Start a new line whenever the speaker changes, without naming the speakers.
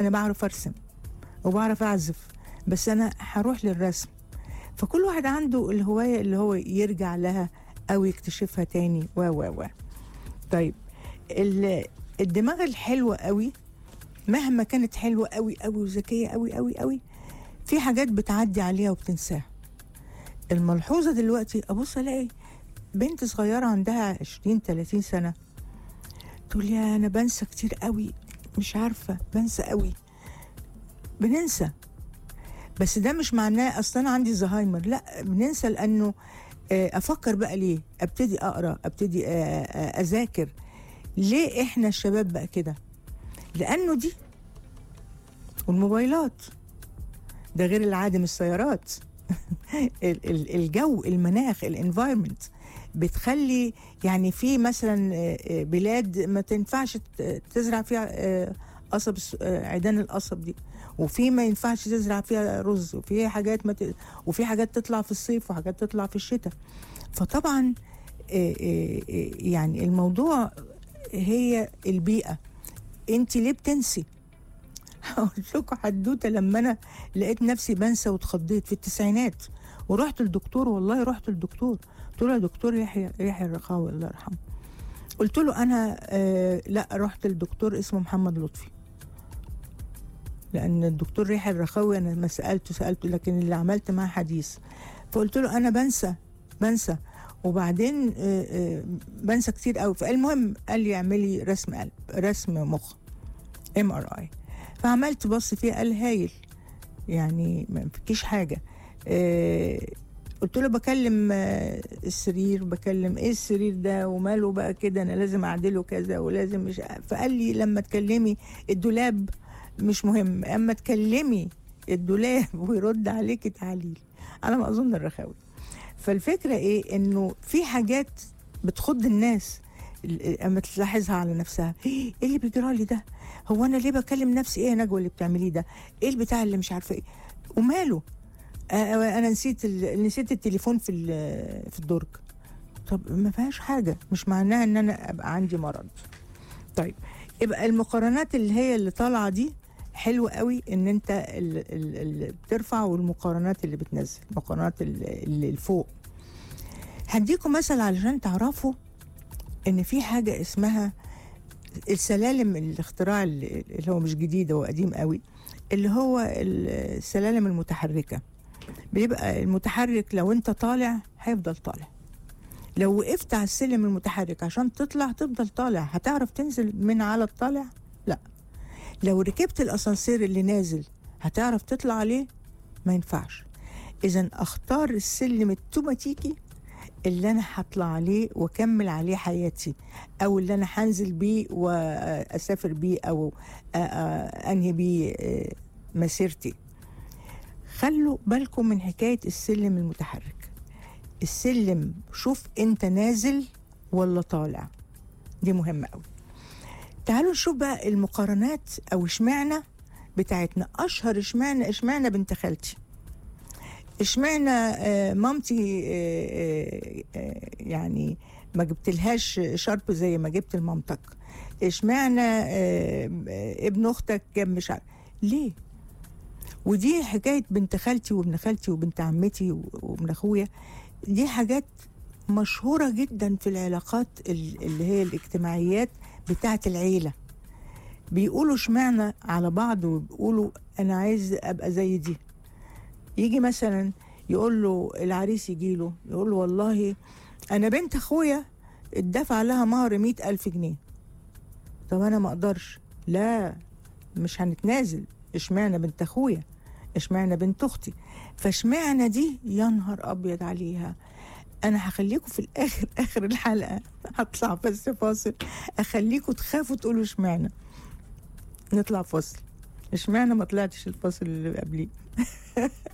انا بعرف ارسم وبعرف اعزف، بس انا هروح للرسم. فكل واحد عنده الهوايه اللي هو يرجع لها او يكتشفها تاني و طيب الدماغ الحلوه قوي مهما كانت حلوه قوي قوي وذكيه قوي قوي قوي، في حاجات بتعدي عليها وبتنساها. الملحوظه دلوقتي ابص الاقي بنت صغيره عندها 20-30 سنه تقول يا انا بنسى كتير قوي، مش عارفه بنسى قوي. بننسى، بس ده مش معناه اصلا انا عندي زهايمر، لا، بننسى لانه افكر بقى ليه، ابتدي اقرا، ابتدي اذاكر. ليه احنا الشباب بقى كده؟ لانه دي والموبايلات، ده غير العادم السيارات الجو، المناخ، الانفايرمنت بتخلي يعني في مثلا بلاد ما تنفعش تزرع فيها قصب، عيدان القصب دي، وفي ما ينفعش تزرع فيها رز، وفي حاجات وفي حاجات تطلع في الصيف وحاجات تطلع في الشتاء. فطبعا يعني الموضوع هي البيئة. انت ليه بتنسي؟ هقول لكم حدوته. لما انا لقيت نفسي بنسى واتخضيت في التسعينات ورحت للدكتور، والله رحت للدكتور، قلت له يا دكتور يحيى الرخاوي الله يرحمه، قلت له انا لا، رحت للدكتور اسمه محمد لطفي، لان الدكتور يحيى الرخاوي انا ما سالته لكن اللي عملت معاه حديث. فقلت له انا بنسى وبعدين بنسى كتير قوي. فالمهم قال لي اعملي رسم قلب، رسم مخ، MRI. فعملت، بص فيه قال هايل، يعني ما فيكيش حاجه. قلت له بكلم السرير، بكلم ايه السرير ده وماله بقى كده، انا لازم اعدله كذا ولازم مش. فقال لي لما تكلمي الدولاب مش مهم، اما تكلمي الدولاب ويرد عليكي تعاليلي. على ما اظن الرخاوي. فالفكره ايه؟ انه في حاجات بتخض الناس اما تلاحظها على نفسها. ايه اللي بيجرى لي ده؟ هو انا ليه بكلم نفسي؟ ايه يا نجوى اللي بتعمليه ده؟ ايه البتاع اللي مش عارفه ايه وماله؟ انا نسيت التليفون في الدرج. طب ما فيهاش حاجه، مش معناها ان انا ابقى عندي مرض. طيب يبقى المقارنات اللي طالعه دي حلوه قوي ان انت اللي بترفع، والمقارنات اللي بتنزل، المقارنات اللي فوق. هديكم مثل علشان تعرفوا ان في حاجه اسمها السلالم، الاختراع اللي هو مش جديد، هو قديم قوي، اللي هو السلالم المتحركه. بيبقى المتحرك لو انت طالع هيفضل طالع، لو وقفت على السلم المتحرك عشان تطلع تفضل طالع. هتعرف تنزل من على الطالع؟ لا. لو ركبت الاسانسير اللي نازل هتعرف تطلع عليه؟ ما ينفعش. اذا اختار السلم التوماتيكي اللي انا هطلع عليه واكمل عليه حياتي، او اللي انا هنزل بيه واسافر بيه، او انهي بيه مسيرتي. خلوا بالكم من حكاية السلم المتحرك. السلم شوف انت نازل ولا طالع، دي مهمة قوي. تعالوا نشوف بقى المقارنات او اشمعنى بتاعتنا. اشهر اشمعنى بنت خالتي، اشمعنى مامتي يعني ما جبتلهاش شرب زي ما جبت لمامتك، اشمعنى ابن اختك مش عارف ليه. ودي حكاية بنت خالتي وابن خالتي وبنت عمتي وابن اخويا، دي حاجات مشهورة جدا في العلاقات اللي هي الاجتماعيات بتاعة العيلة. بيقولوا اشمعنى على بعض، وبيقولوا انا عايز ابقى زي دي. يجي مثلا يقول له العريس، يجي له يقول له والله انا بنت اخويا اتدفع لها مهر 100,000 جنيه. طب انا ما اقدرش. لا، مش هنتنازل. اشمعنى بنت اخويا؟ اشمعنى بنت اختي؟ فاشمعنى دي يا نهار ابيض عليها. انا هخليكم في الاخر، اخر الحلقه هطلع بس فاصل اخليكم تخافوا تقولوا اشمعنى. نطلع فاصل. اشمعنى ما طلعتش الفاصل اللي قبليه؟